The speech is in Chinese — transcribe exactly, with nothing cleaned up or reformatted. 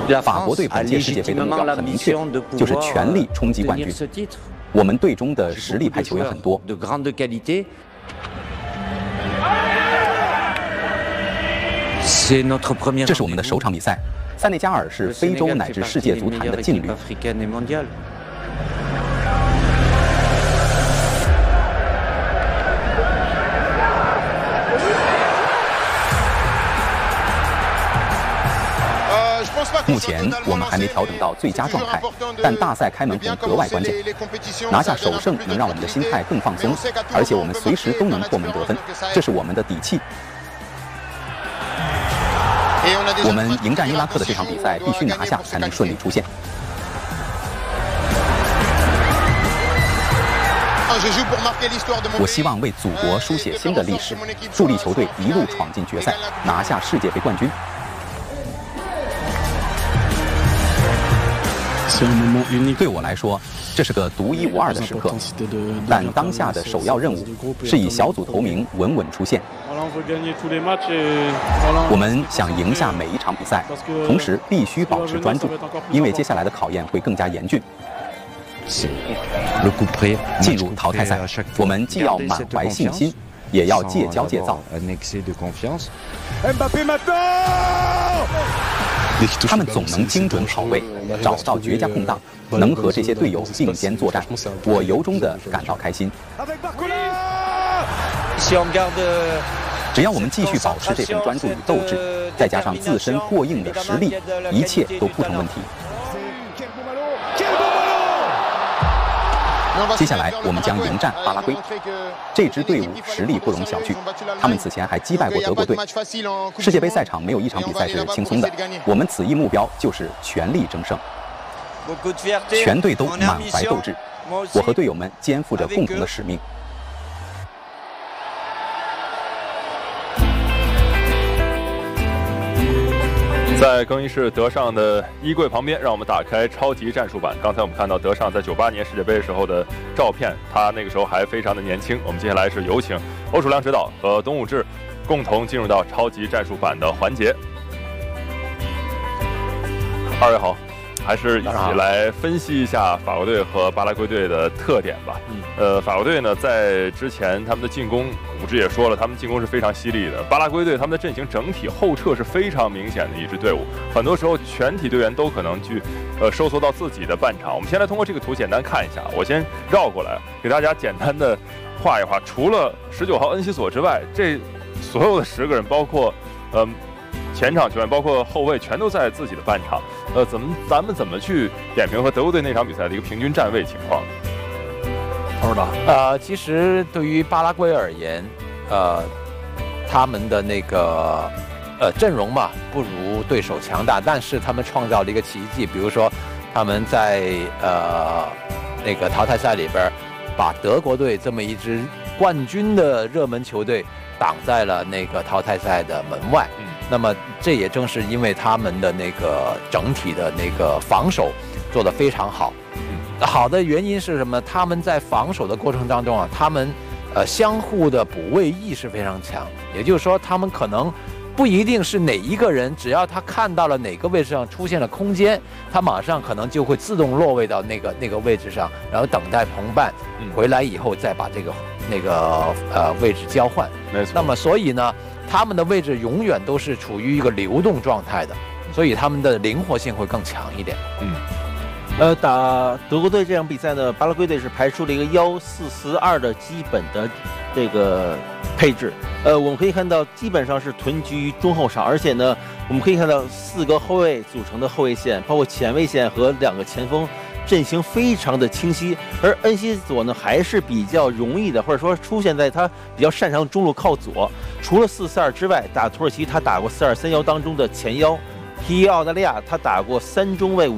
法国队本届世界杯的目标很明确，就是全力冲击冠军。我们队中的实力派球员很多。这是我们的首场比赛，塞内加尔是非洲乃至世界足坛的劲旅。目前我们还没调整到最佳状态，但大赛开门红格外关键。拿下首胜能让我们的心态更放松，而且我们随时都能破门得分，这是我们的底气。我们迎战伊拉克的这场比赛必须拿下才能顺利出线。我希望为祖国书写新的历史，助力球队一路闯进决赛，拿下世界杯冠军。对我来说，这是个独一无二的时刻，但当下的首要任务是以小组头名稳稳出线。我们想赢下每一场比赛，同时必须保持专注，因为接下来的考验会更加严峻。进入淘汰赛，我们既要满怀信心，也要戒骄戒躁。他们总能精准跑位，找到绝佳空档，能和这些队友并肩作战，我由衷的感到开心。只要我们继续保持这份专注与斗志，再加上自身过硬的实力，一切都不成问题。接下来我们将迎战巴拉圭，这支队伍实力不容小觑，他们此前还击败过德国队。世界杯赛场没有一场比赛是轻松的，我们此役目标就是全力争胜。全队都满怀斗志，我和队友们肩负着共同的使命。 在更衣室德尚的衣柜旁边，让我们打开超级战术版。刚才我们看到德尚在九八年世界杯时候的照片，他那个时候还非常的年轻。我们接下来是有请欧楚良指导和董武志共同进入到超级战术版的环节。二位好，还是一起来分析一下法国队和巴拉圭队的特点吧。嗯、呃，法国队呢，在之前他们的进攻，武志也说了，他们进攻是非常犀利的。巴拉圭队他们的阵型整体后撤是非常明显的一支队伍，很多时候全体队员都可能去呃收缩到自己的半场。我们先来通过这个图简单看一下，我先绕过来给大家简单的画一画。除了十九号恩西索之外，这所有的十个人，包括嗯。呃前场球员包括后卫全都在自己的半场，呃，怎么咱们怎么去点评和德国队那场比赛的一个平均站位情况？ 头的，呃，其实对于巴拉圭而言，呃，他们的那个呃阵容嘛，不如对手强大，但是他们创造了一个奇迹，比如说他们在呃那个淘汰赛里边，把德国队这么一支冠军的热门球队挡在了那个淘汰赛的门外。嗯那么这也正是因为他们的那个整体的那个防守做得非常好，嗯、好的原因是什么？他们在防守的过程当中啊，他们呃相互的补位意识非常强，也就是说，他们可能不一定是哪一个人，只要他看到了哪个位置上出现了空间，他马上可能就会自动落位到那个那个位置上，然后等待同伴回来以后再把这个那个呃位置交换。 没错。 那么所以呢？他们的位置永远都是处于一个流动状态的，所以他们的灵活性会更强一点。 嗯，呃，打德国队这场比赛呢，巴拉圭队是排出了一个幺四四二的基本的这个配置。呃，我们可以看到基本上是屯居中后场，而且呢，我们可以看到四个后卫组成的后卫线，包括前卫线和两个前锋。阵型非常的清晰，而恩西索呢还是比较容易的，或者说出现在他比较擅长的中路靠左。除了四四二之外，打土耳其他打过四二三幺当中的前腰，踢澳大利亚他打过三中卫。